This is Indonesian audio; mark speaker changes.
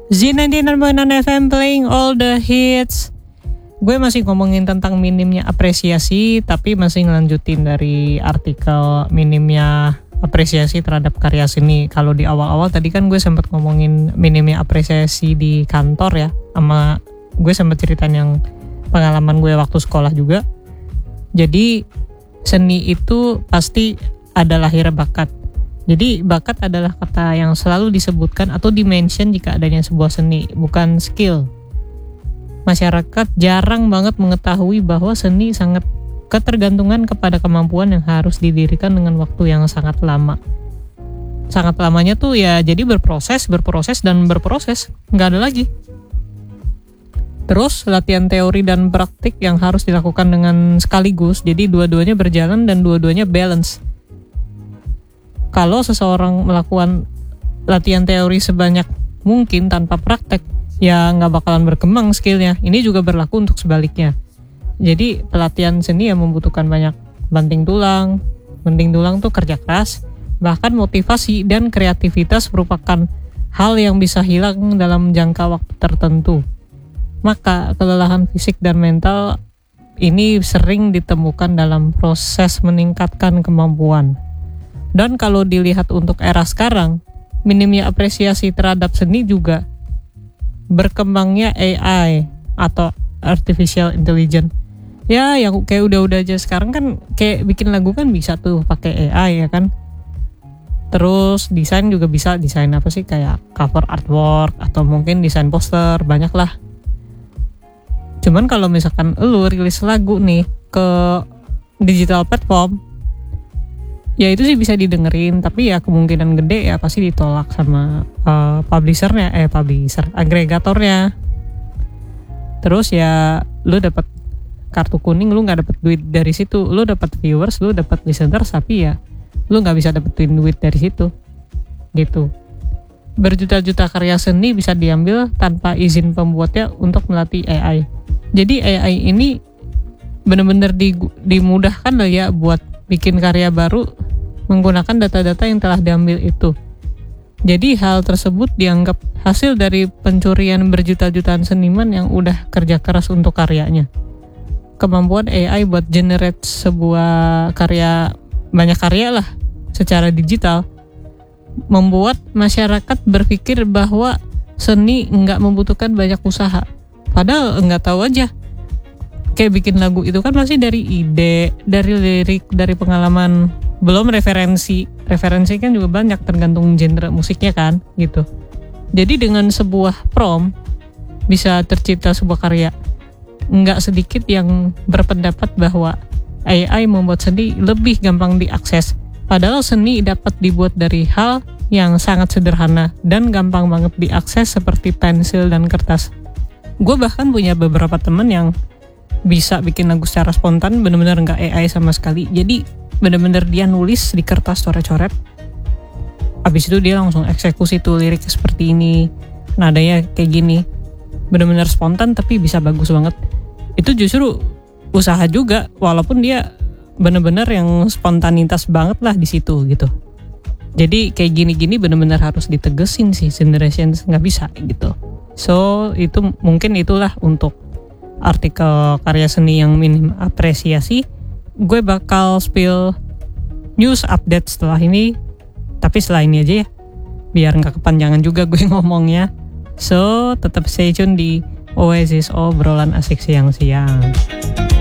Speaker 1: Z99.9 FM playing all the hits. Gue masih ngomongin tentang minimnya apresiasi, tapi masih ngelanjutin dari artikel minimnya apresiasi terhadap karya seni. Kalau di awal-awal tadi kan gue sempat ngomongin minimnya apresiasi di kantor ya, sama gue sempat ceritain yang pengalaman gue waktu sekolah juga. Jadi seni itu pasti ada lahir bakat. Jadi bakat adalah kata yang selalu disebutkan atau dimention jika adanya sebuah seni, bukan skill. Masyarakat jarang banget mengetahui bahwa seni sangat ketergantungan kepada kemampuan yang harus didirikan dengan waktu yang sangat lama. Sangat lamanya tuh ya jadi berproses, nggak ada lagi. Terus latihan teori dan praktik yang harus dilakukan dengan sekaligus, jadi dua-duanya berjalan dan dua-duanya balance. Kalau seseorang melakukan latihan teori sebanyak mungkin tanpa praktek, ya nggak bakalan berkembang skillnya. Ini juga berlaku untuk sebaliknya. Jadi pelatihan seni yang membutuhkan banyak banting tulang. Banting tulang tuh kerja keras, bahkan motivasi dan kreativitas merupakan hal yang bisa hilang dalam jangka waktu tertentu. Maka kelelahan fisik dan mental ini sering ditemukan dalam proses meningkatkan kemampuan. Dan kalau dilihat untuk era sekarang, minimnya apresiasi terhadap seni juga berkembangnya AI atau artificial intelligence. Ya yang kayak udah-udah aja sekarang kan kayak bikin lagu kan bisa tuh pakai AI ya kan. Terus desain juga bisa, desain apa sih kayak cover artwork atau mungkin desain poster, banyak lah. Cuman kalau misalkan lu rilis lagu nih ke digital platform, ya itu sih bisa didengerin, tapi ya kemungkinan gede ya pasti ditolak sama agregatornya. Terus ya lu dapat kartu kuning, lu nggak dapat duit dari situ. Lu dapat viewers, lu dapat listeners, tapi ya lu nggak bisa dapetin duit dari situ gitu. Berjuta-juta karya seni bisa diambil tanpa izin pembuatnya untuk melatih AI. Jadi AI ini benar-benar dimudahkan lah ya buat bikin karya baru menggunakan data-data yang telah diambil itu. Jadi hal tersebut dianggap hasil dari pencurian berjuta-jutaan seniman yang udah kerja keras untuk karyanya. Kemampuan AI buat generate sebuah karya, banyak karya lah secara digital, membuat masyarakat berpikir bahwa seni nggak membutuhkan banyak usaha. Padahal nggak tahu aja. Kayak bikin lagu itu kan pasti dari ide, dari lirik, dari pengalaman, belum referensi. Referensi kan juga banyak tergantung genre musiknya kan, gitu. Jadi dengan sebuah prompt bisa tercipta sebuah karya. Nggak sedikit yang berpendapat bahwa AI membuat seni lebih gampang diakses. Padahal seni dapat dibuat dari hal yang sangat sederhana dan gampang banget diakses seperti pensil dan kertas. Gue bahkan punya beberapa temen yang bisa bikin lagu secara spontan, bener-bener nggak AI sama sekali. Jadi bener-bener dia nulis di kertas coret-coret, abis itu dia langsung eksekusi tuh lirik seperti ini, nadanya kayak gini, bener-bener spontan tapi bisa bagus banget. Itu justru usaha juga, walaupun dia bener-bener yang spontanitas banget lah di situ gitu. Jadi kayak gini-gini bener-bener harus ditegesin sih, generation nggak bisa gitu. So itu mungkin itulah untuk artikel karya seni yang minim apresiasi. Gue bakal spill news update setelah ini, tapi setelah ini aja ya, biar nggak kepanjangan juga gue ngomongnya. So tetap stay tune di Oasis obrolan asik siang-siang.